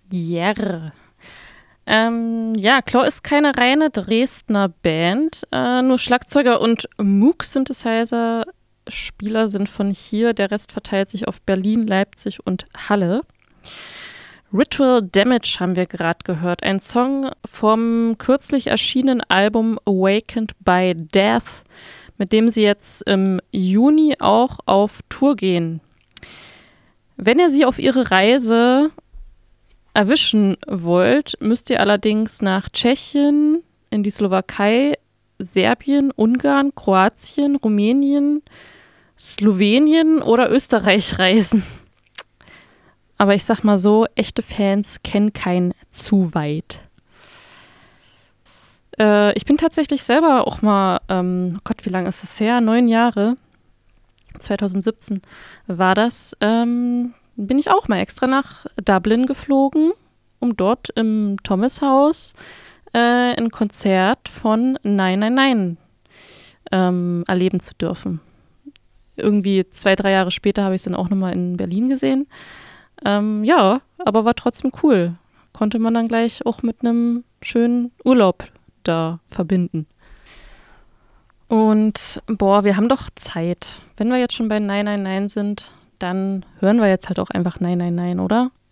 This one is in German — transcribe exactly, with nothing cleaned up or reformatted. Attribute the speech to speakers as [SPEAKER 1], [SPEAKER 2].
[SPEAKER 1] Yeah. Ähm, ja, Claw ist keine reine Dresdner Band. Äh, nur Schlagzeuger und Moog-Synthesizer-Spieler sind von hier. Der Rest verteilt sich auf Berlin, Leipzig und Halle. Ritual Damage haben wir gerade gehört. Ein Song vom kürzlich erschienenen Album Awakened by Death, mit dem sie jetzt im Juni auch auf Tour gehen. Wenn ihr sie auf ihre Reise erwischen wollt, müsst ihr allerdings nach Tschechien, in die Slowakei, Serbien, Ungarn, Kroatien, Rumänien, Slowenien oder Österreich reisen. Aber ich sag mal so, echte Fans kennen kein zu weit. Äh, ich bin tatsächlich selber auch mal, ähm, oh Gott, wie lange ist das her? Neun Jahre. zwanzig siebzehn war das. Ähm, bin ich auch mal extra nach Dublin geflogen, um dort im Thomas-Haus äh, ein Konzert von Nein, Nein, Nein ähm, erleben zu dürfen. Irgendwie zwei, drei Jahre später habe ich es dann auch nochmal in Berlin gesehen. Ähm, ja, aber war trotzdem cool. Konnte man dann gleich auch mit einem schönen Urlaub da verbinden. Und boah, wir haben doch Zeit. Wenn wir jetzt schon bei Nein, Nein, Nein sind, dann hören wir jetzt halt auch einfach Nein, Nein, Nein, oder?